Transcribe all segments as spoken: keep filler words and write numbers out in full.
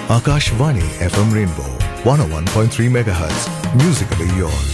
Akashvani F M Rainbow one oh one point three megahertz. Musically yours.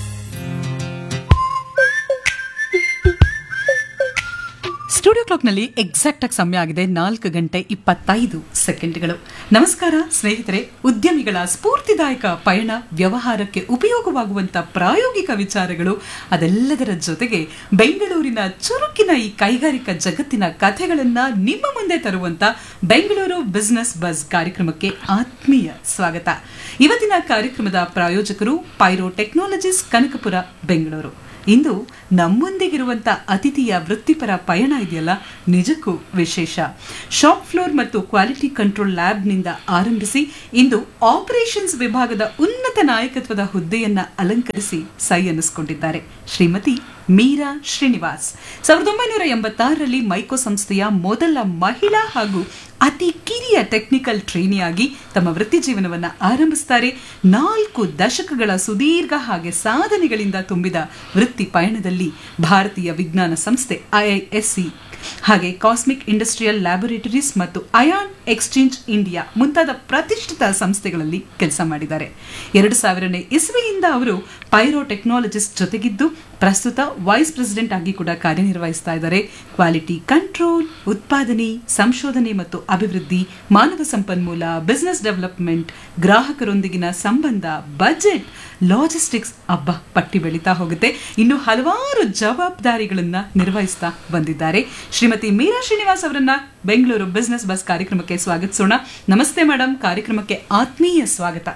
Studio ಕ್ಲಾಕ್ನಲ್ಲಿ exact ಆಗಿ ಸಮಯ ಆಗಿದೆ ನಾಲ್ಕು ಗಂಟೆ ಇಪ್ಪತ್ತೈದು ಸೆಕೆಂಡ್ಗಳು. ನಮಸ್ಕಾರ ಸ್ನೇಹಿತರೆ, ಉದ್ಯಮಿಗಳ ಸ್ಫೂರ್ತಿದಾಯಕ ಪಯಣ, ವ್ಯವಹಾರಕ್ಕೆ ಉಪಯೋಗವಾಗುವಂಥ ಪ್ರಾಯೋಗಿಕ ವಿಚಾರಗಳು, ಅದೆಲ್ಲದರ ಜೊತೆಗೆ ಬೆಂಗಳೂರಿನ ಚುರುಕಿನ ಈ ಕೈಗಾರಿಕಾ ಜಗತ್ತಿನ ಕಥೆಗಳನ್ನ ನಿಮ್ಮ ಮುಂದೆ ತರುವಂತ ಬೆಂಗಳೂರು ಬಿಸಿನೆಸ್ ಬಸ್ ಕಾರ್ಯಕ್ರಮಕ್ಕೆ ಆತ್ಮೀಯ ಸ್ವಾಗತ. ಇವತ್ತಿನ ಕಾರ್ಯಕ್ರಮದ ಪ್ರಾಯೋಜಕರು ಪೈರೋ ಟೆಕ್ನಾಲಜೀಸ್, ಕನಕಪುರ, ಬೆಂಗಳೂರು. ಇಂದು ನಮ್ಮೊಂದಿಗಿರುವಂಥ ಅತಿಥಿಯ ವೃತ್ತಿಪರ ಪಯಣ ಇದೆಯಲ್ಲ, ನಿಜಕ್ಕೂ ವಿಶೇಷ. ಶಾಪ್ ಫ್ಲೋರ್ ಮತ್ತು ಕ್ವಾಲಿಟಿ ಕಂಟ್ರೋಲ್ ಲ್ಯಾಬ್ನಿಂದ ಆರಂಭಿಸಿ ಇಂದು ಆಪರೇಷನ್ಸ್ ವಿಭಾಗದ ಉನ್ನತ ನಾಯಕತ್ವದ ಹುದ್ದೆಯನ್ನ ಅಲಂಕರಿಸಿ ಸೈ ಅನ್ನಿಸಿಕೊಂಡಿದ್ದಾರೆ ಶ್ರೀಮತಿ ಮೀರಾ ಶ್ರೀನಿವಾಸ್. ಸಾವಿರದ ಒಂಬೈನೂರ ಎಂಬತ್ತಾರರಲ್ಲಿ ಮೈಕೋ ಸಂಸ್ಥೆಯ ಮೊದಲ ಮಹಿಳಾ ಹಾಗೂ ಅತಿ ಕಿರಿಯ ಟೆಕ್ನಿಕಲ್ ಟ್ರೈನಿಯಾಗಿ ತಮ್ಮ ವೃತ್ತಿ ಜೀವನವನ್ನು ಆರಂಭಿಸುತ್ತಾರೆ. ನಾಲ್ಕು ದಶಕಗಳ ಸುದೀರ್ಘ ಹಾಗೆ ಸಾಧನೆಗಳಿಂದ ತುಂಬಿದ ವೃತ್ತಿ ಪಯಣದಲ್ಲಿ ಭಾರತೀಯ ವಿಜ್ಞಾನ ಸಂಸ್ಥೆ ಐಐಎಸ್ಸಿ ಹಾಗೆ ಕಾಸ್ಮಿಕ್ ಇಂಡಸ್ಟ್ರಿಯಲ್ ಲ್ಯಾಬೊರೇಟರೀಸ್ ಮತ್ತು ಅಯಾನ್ ಎಕ್ಸ್ಚೇಂಜ್ ಇಂಡಿಯಾ ಮುಂತಾದ ಪ್ರತಿಷ್ಠಿತ ಸಂಸ್ಥೆಗಳಲ್ಲಿ ಕೆಲಸ ಮಾಡಿದ್ದಾರೆ. ಎರಡು ಸಾವಿರನೇ ಇಸ್ವಿಯಿಂದ ಅವರು ಪೈರೋ ಟೆಕ್ನಾಲಜಿಸ್ಟ್ ಜೊತೆಗಿದ್ದು ಪ್ರಸ್ತುತ ವೈಸ್ ಪ್ರೆಸಿಡೆಂಟ್ ಆಗಿ ಕೂಡ ಕಾರ್ಯನಿರ್ವಹಿಸ್ತಾ ಇದ್ದಾರೆ. ಕ್ವಾಲಿಟಿ ಕಂಟ್ರೋಲ್, ಉತ್ಪಾದನೆ, ಸಂಶೋಧನೆ ಮತ್ತು ಅಭಿವೃದ್ಧಿ, ಮಾನವ ಸಂಪನ್ಮೂಲ, ಬಿಸಿನೆಸ್ ಡೆವಲಪ್ಮೆಂಟ್, ಗ್ರಾಹಕರೊಂದಿಗಿನ ಸಂಬಂಧ, ಬಜೆಟ್, ಲಾಜಿಸ್ಟಿಕ್ಸ್, ಅಬ್ಬ ಪಟ್ಟಿ ಬೆಳೀತಾ ಹೋಗುತ್ತೆ. ಇನ್ನು ಹಲವಾರು ಜವಾಬ್ದಾರಿಗಳನ್ನ ನಿರ್ವಹಿಸ್ತಾ ಬಂದಿದ್ದಾರೆ. ಶ್ರೀಮತಿ ಮೀರಾ ಶ್ರೀನಿವಾಸ್ ಅವರನ್ನ ಬೆಂಗಳೂರು ಬಿಸಿನೆಸ್ ಬಸ್ ಕಾರ್ಯಕ್ರಮಕ್ಕೆ ಸ್ವಾಗತಿಸೋಣ. ನಮಸ್ತೆ ಮೇಡಮ್, ಕಾರ್ಯಕ್ರಮಕ್ಕೆ ಆತ್ಮೀಯ ಸ್ವಾಗತ.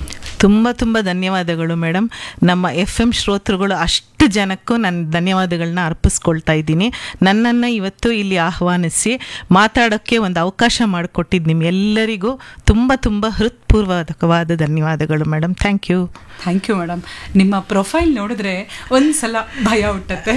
ತುಂಬ ತುಂಬ ಧನ್ಯವಾದಗಳು ಮೇಡಮ್. ನಮ್ಮ ಎಫ್ ಎಮ್ ಶ್ರೋತೃಗಳು ಅಷ್ಟು ಜನಕ್ಕೂ ನಾನು ಧನ್ಯವಾದಗಳನ್ನ ಅರ್ಪಿಸ್ಕೊಳ್ತಾ ಇದ್ದೀನಿ. ನನ್ನನ್ನು ಇವತ್ತು ಇಲ್ಲಿ ಆಹ್ವಾನಿಸಿ ಮಾತಾಡೋಕ್ಕೆ ಒಂದು ಅವಕಾಶ ಮಾಡಿಕೊಟ್ಟಿದ್ದು ನಿಮ್ಮೆಲ್ಲರಿಗೂ ತುಂಬ ತುಂಬ ಹೃತ್ಪೂರ್ವಕವಾದ ಧನ್ಯವಾದಗಳು madam. Thank you. Thank you madam. ನಿಮ್ಮ ಪ್ರೊಫೈಲ್ ನೋಡಿದ್ರೆ ಒಂದ್ಸಲ ಭಯ ಹುಟ್ಟತ್ತೆ.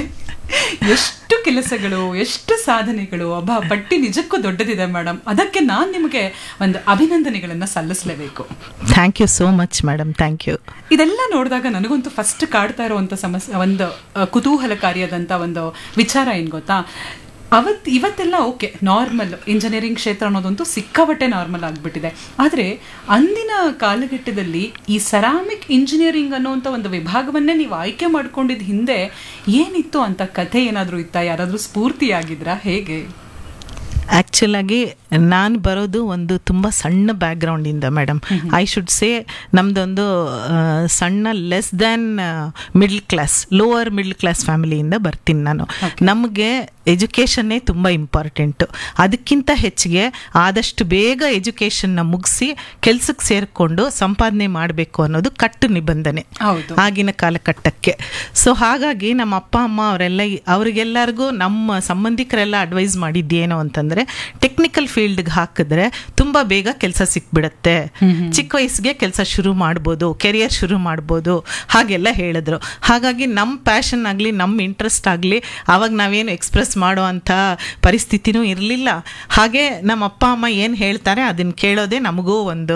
ಎಷ್ಟು ಕೆಲಸಗಳು, ಎಷ್ಟು ಸಾಧನೆಗಳು, ಅಬ್ಬಾ ಪಟ್ಟಿ ನಿಜಕ್ಕೂ ದೊಡ್ಡದಿದೆ ಮೇಡಮ್. ಅದಕ್ಕೆ ನಾನು ನಿಮಗೆ ಒಂದು ಅಭಿನಂದನೆಗಳನ್ನು ಸಲ್ಲಿಸಲೇಬೇಕು. Thank you so much madam. Thank you. ಇದೆಲ್ಲ ನೋಡಿದಾಗ ನನಗಂತೂ ಫಸ್ಟ್ ಕಾಡ್ತಾ ಇರುವಂಥ ಸಮಸ್ಯೆ, ಒಂದು ಕುತೂಹಲಕಾರಿಯಾದಂಥ ಒಂದು ವಿಚಾರ ಏನು ಗೊತ್ತಾ, ಅವತ್ತು ಇವತ್ತೆಲ್ಲ ಓಕೆ ನಾರ್ಮಲ್, ಇಂಜಿನಿಯರಿಂಗ್ ಕ್ಷೇತ್ರ ಅನ್ನೋದಂತೂ ಸಿಕ್ಕಾಪಟ್ಟೆ ನಾರ್ಮಲ್ ಆಗಿಬಿಟ್ಟಿದೆ. ಆದರೆ ಅಂದಿನ ಕಾಲಘಟ್ಟದಲ್ಲಿ ಈ ಸೆರಾಮಿಕ್ ಇಂಜಿನಿಯರಿಂಗ್ ಅನ್ನೋಂಥ ಒಂದು ವಿಭಾಗವನ್ನೇ ನೀವು ಆಯ್ಕೆ ಮಾಡ್ಕೊಂಡಿದ್ದ ಹಿಂದೆ ಏನಿತ್ತು ಅಂತ ಕಥೆ ಏನಾದರೂ ಇತ್ತಾ? ಯಾರಾದರೂ ಸ್ಫೂರ್ತಿಯಾಗಿದ್ರಾ? ಹೇಗೆ? ಆ್ಯಕ್ಚುಲಾಗಿ ನಾನು ಬರೋದು ಒಂದು ತುಂಬ ಸಣ್ಣ ಬ್ಯಾಕ್ಗ್ರೌಂಡಿಂದ ಮೇಡಮ್. ಐ ಶುಡ್ ಸೇ ನಮ್ಮದೊಂದು ಸಣ್ಣ less than middle class, lower middle class ಫ್ಯಾಮಿಲಿಯಿಂದ ಬರ್ತೀನಿ ನಾನು. ನಮಗೆ ಎಜುಕೇಷನ್ನೇ ತುಂಬ ಇಂಪಾರ್ಟೆಂಟು. ಅದಕ್ಕಿಂತ ಹೆಚ್ಚಿಗೆ ಆದಷ್ಟು ಬೇಗ ಎಜುಕೇಷನ್ನ ಮುಗಿಸಿ ಕೆಲಸಕ್ಕೆ ಸೇರಿಕೊಂಡು ಸಂಪಾದನೆ ಮಾಡಬೇಕು ಅನ್ನೋದು ಕಟ್ಟು ನಿಬಂಧನೆ ಆಗಿನ ಕಾಲಘಟ್ಟಕ್ಕೆ. ಸೊ ಹಾಗಾಗಿ ನಮ್ಮ ಅಪ್ಪ ಅಮ್ಮ ಅವರೆಲ್ಲ ಅವರಿಗೆಲ್ಲರಿಗೂ ನಮ್ಮ ಸಂಬಂಧಿಕರೆಲ್ಲ ಅಡ್ವೈಸ್ ಮಾಡಿದ್ದೇನು ಅಂತಂದರೆ, ಟೆಕ್ನಿಕಲ್ ಫೀಲ್ಡ್ಗೆ ಹಾಕಿದ್ರೆ ತುಂಬ ಬೇಗ ಕೆಲಸ ಸಿಕ್ಬಿಡತ್ತೆ, ಚಿಕ್ಕ ವಯಸ್ಸಿಗೆ ಕೆಲಸ ಶುರು ಮಾಡ್ಬೋದು, ಕೆರಿಯರ್ ಶುರು ಮಾಡ್ಬೋದು ಹಾಗೆಲ್ಲ ಹೇಳಿದ್ರು. ಹಾಗಾಗಿ ನಮ್ಮ ಪ್ಯಾಷನ್ ಆಗಲಿ ನಮ್ಮ ಇಂಟ್ರೆಸ್ಟ್ ಆಗಲಿ ಆವಾಗ ನಾವೇನು ಎಕ್ಸ್ಪ್ರೆಸ್ ಮಾಡೋ ಅಂಥ ಪರಿಸ್ಥಿತಿನೂ ಇರಲಿಲ್ಲ. ಹಾಗೆ ನಮ್ಮ ಅಪ್ಪ ಅಮ್ಮ ಏನು ಹೇಳ್ತಾರೆ ಅದನ್ನು ಕೇಳೋದೇ ನಮಗೂ ಒಂದು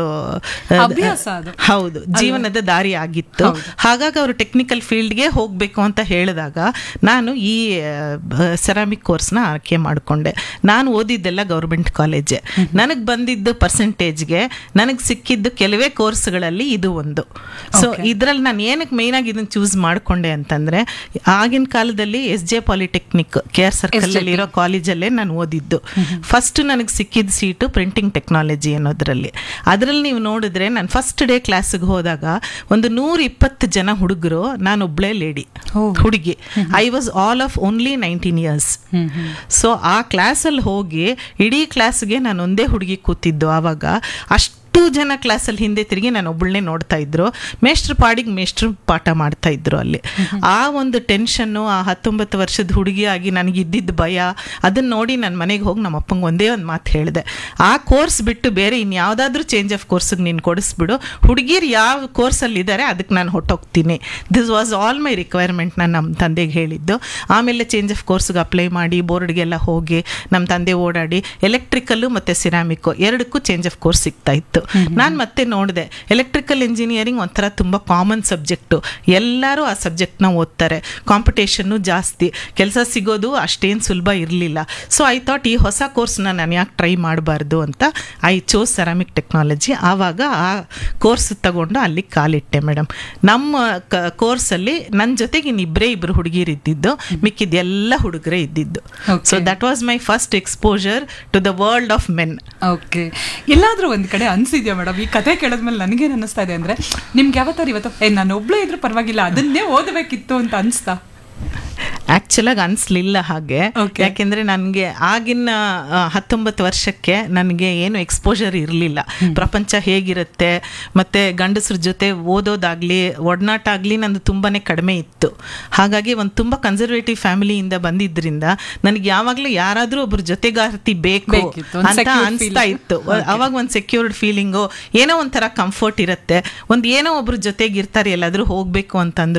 ಹೌದು ಜೀವನದ ದಾರಿ ಆಗಿತ್ತು. ಹಾಗಾಗಿ ಅವರು ಟೆಕ್ನಿಕಲ್ ಫೀಲ್ಡ್ಗೆ ಹೋಗಬೇಕು ಅಂತ ಹೇಳಿದಾಗ ನಾನು ಈ ಸೆರಾಮಿಕ್ ಕೋರ್ಸ್ನ ಆಯ್ಕೆ ಮಾಡಿಕೊಂಡೆ. ನಾನು ಓದಿದ್ದೆಲ್ಲ ಗೌರ್ಮೆಂಟ್ ಕಾಲೇಜೆ. ನನಗೆ ಬಂದಿದ್ದು ಪರ್ಸೆಂಟೇಜ್ಗೆ ನನಗೆ ಸಿಕ್ಕಿದ್ದು ಕೆಲವೇ ಕೋರ್ಸ್ಗಳಲ್ಲಿ ಇದು ಒಂದು. ಸೊ ಇದರಲ್ಲಿ ನಾನು ಏನಕ್ಕೆ ಮೇಯ್ನಾಗಿ ಇದನ್ನು ಚೂಸ್ ಮಾಡಿಕೊಂಡೆ ಅಂತಂದರೆ, ಆಗಿನ ಕಾಲದಲ್ಲಿ S J polytechnic K R circle ಇರೋ ಕಾಲೇಜಲ್ಲೇ ನಾನು ಓದಿದ್ದು. ಫಸ್ಟ್ ನನಗೆ ಸಿಕ್ಕಿದ ಸೀಟು ಪ್ರಿಂಟಿಂಗ್ ಟೆಕ್ನಾಲಜಿ ಅನ್ನೋದ್ರಲ್ಲಿ. ಅದರಲ್ಲಿ ನೀವು ನೋಡಿದ್ರೆ ನಾನು ಫಸ್ಟ್ ಡೇ ಕ್ಲಾಸಿಗೆ ಹೋದಾಗ ಒಂದು ನೂರ ಇಪ್ಪತ್ತು ಜನ ಹುಡುಗರು, ನಾನೊಬ್ಳೇ ಲೇಡಿ ಹುಡುಗಿ. I was all of only nineteen years. So ಆ ಕ್ಲಾಸಲ್ಲಿ ಹೋಗಿ ಇಡೀ ಕ್ಲಾಸ್ಗೆ ನಾನು ಒಂದೇ ಹುಡುಗಿ ಕೂತಿದ್ದು. ಆವಾಗ ಅಷ್ಟು ಜನ ಕ್ಲಾಸಲ್ಲಿ ಹಿಂದೆ ತಿರುಗಿ ನಾನು ಒಬ್ಬಳನ್ನೇ ನೋಡ್ತಾ ಇದ್ರು. ಮೇಷ್ಟ್ರ ಪಾಡಿಗೆ ಮೇಷ್ಟ್ರು ಪಾಠ ಮಾಡ್ತಾ ಇದ್ರು ಅಲ್ಲಿ. ಆ ಒಂದು ಟೆನ್ಷನ್ನು, ಆ ಹತ್ತೊಂಬತ್ತು ವರ್ಷದ ಹುಡುಗಿಯಾಗಿ ನನಗಿದ್ದಿದ್ದ ಭಯ, ಅದನ್ನು ನೋಡಿ ನನ್ನ ಮನೆಗೆ ಹೋಗಿ ನಮ್ಮ ಅಪ್ಪಂಗೆ ಒಂದೇ ಒಂದು ಮಾತು ಹೇಳಿದೆ, ಆ ಕೋರ್ಸ್ ಬಿಟ್ಟು ಬೇರೆ ಇನ್ಯಾವುದಾದ್ರೂ ಚೇಂಜ್ ಆಫ್ ಕೋರ್ಸಿಗೆ ನೀನು ಕೊಡಿಸ್ಬಿಡು, ಹುಡುಗಿರು ಯಾವ ಕೋರ್ಸಲ್ಲಿ ಇದ್ದಾರೆ ಅದಕ್ಕೆ ನಾನು ಹೊಟ್ಟೋಗ್ತೀನಿ. This was all my requirement ನಾನು ನಮ್ಮ ತಂದೆಗೆ ಹೇಳಿದ್ದು. ಆಮೇಲೆ ಚೇಂಜ್ ಆಫ್ ಕೋರ್ಸ್ಗೆ ಅಪ್ಲೈ ಮಾಡಿ ಬೋರ್ಡ್ಗೆಲ್ಲ ಹೋಗಿ ನಮ್ಮ ತಂದೆ ಓಡಾಡಿ ಎಲೆಕ್ಟ್ರಿಕಲ್ಲು ಮತ್ತು ಸಿರಾಮಿಕ್ಕು ಎರಡಕ್ಕೂ ಚೇಂಜ್ ಆಫ್ ಕೋರ್ಸ್ ಸಿಗ್ತಾ ಇತ್ತು. ನಾನು ಮತ್ತೆ ನೋಡಿದೆ ಎಲೆಕ್ಟ್ರಿಕಲ್ ಇಂಜಿನಿಯರಿಂಗ್ ಒಂಥರ ತುಂಬ ಕಾಮನ್ ಸಬ್ಜೆಕ್ಟು, ಎಲ್ಲರೂ ಆ ಸಬ್ಜೆಕ್ಟ್ನ ಓದ್ತಾರೆ, ಕಾಂಪಿಟೇಷನ್ನು ಜಾಸ್ತಿ, ಕೆಲಸ ಸಿಗೋದು ಅಷ್ಟೇನು ಸುಲಭ ಇರಲಿಲ್ಲ. ಸೊ ಐ ಥಾಟ್ ಈ ಹೊಸ ಕೋರ್ಸ್ನ ನಾನು ಯಾಕೆ ಟ್ರೈ ಮಾಡಬಾರ್ದು ಅಂತ ಐ ಚೋಸ್ ಸೆರಾಮಿಕ್ ಟೆಕ್ನಾಲಜಿ. ಆವಾಗ ಆ ಕೋರ್ಸ್ ತಗೊಂಡು ಅಲ್ಲಿ ಕಾಲಿಟ್ಟೆ ಮೇಡಮ್. ನಮ್ಮ ಕೋರ್ಸಲ್ಲಿ ನನ್ನ ಜೊತೆಗೆ ಇನ್ನಿಬ್ಬರೇ ಇಬ್ಬರು ಹುಡುಗಿರು ಇದ್ದಿದ್ದು, ಮಿಕ್ಕಿದ್ದೆಲ್ಲ ಹುಡುಗರೇ ಇದ್ದಿದ್ದು. So that was my first exposure to the world of men. Okay, ಎಲ್ಲಾದ್ರೂ ಒಂದ್ ಕಡೆ ಅನ್ಸಿದ್ಯಾ ಮೇಡಮ್, ಈ ಕತೆ ಕೇಳಿದ್ಮೇಲೆ ನನಗೇನು ಅನ್ನಿಸ್ತಾ ಇದೆ ಅಂದ್ರೆ, ನಿಮ್ಗೆ ಯಾವತ್ತಾರು ಇವತ್ತು ಏ ನಾನು ಒಬ್ಳೇ ಇದ್ರೂ ಪರವಾಗಿಲ್ಲ ಅದನ್ನೇ ಓದಬೇಕಿತ್ತು ಅಂತ ಅನ್ಸ್ತಾ? ಆ್ಯಕ್ಚುಲಾಗಿ ಅನಿಸ್ಲಿಲ್ಲ ಹಾಗೆ. ಯಾಕೆಂದರೆ ನನಗೆ ಆಗಿನ ಹತ್ತೊಂಬತ್ತು ವರ್ಷಕ್ಕೆ ನನಗೆ ಏನು ಎಕ್ಸ್ಪೋಜರ್ ಇರಲಿಲ್ಲ, ಪ್ರಪಂಚ ಹೇಗಿರುತ್ತೆ ಮತ್ತು ಗಂಡಸ್ರ ಜೊತೆ ಓದೋದಾಗಲಿ ಒಡನಾಟ ಆಗಲಿ ನಂದು ತುಂಬಾ ಕಡಿಮೆ ಇತ್ತು. ಹಾಗಾಗಿ ಒಂದು ತುಂಬ ಕನ್ಸರ್ವೇಟಿವ್ ಫ್ಯಾಮಿಲಿಯಿಂದ ಬಂದಿದ್ದರಿಂದ ನನಗೆ ಯಾವಾಗಲೂ ಯಾರಾದರೂ ಒಬ್ಬರ ಜೊತೆಗಾರ್ತಿ ಬೇಕು ಅಂತ ಅನಿಸ್ತಾ ಇತ್ತು. ಅವಾಗ ಒಂದು ಸೆಕ್ಯೂರ್ಡ್ ಫೀಲಿಂಗು, ಏನೋ ಒಂಥರ ಕಂಫರ್ಟ್ ಇರುತ್ತೆ, ಒಂದು ಏನೋ ಒಬ್ರ ಜೊತೆಗಿರ್ತಾರೆ ಎಲ್ಲಾದರೂ ಹೋಗಬೇಕು ಅಂತಂದ್ರು